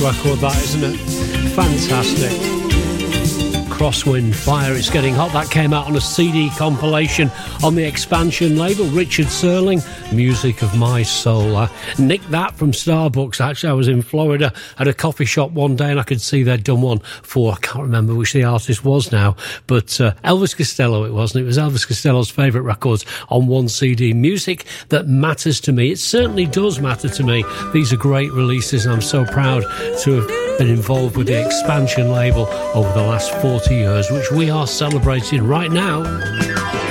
record, that, isn't it? Fantastic. Crosswind Fire, It's Getting Hot. That came out on a CD compilation on the Expansion label. Richard Serling, Music of My Soul. I nicked that from Starbucks, actually. I was in Florida at a coffee shop one day and I could see they'd done one for, I can't remember which the artist was now, but Elvis Costello it was, and it was Elvis Costello's favourite records on one CD. Music that matters to me. It certainly does matter to me. These are great releases and I'm so proud to have been involved with the Expansion label over the last 40 years, which we are celebrating right now.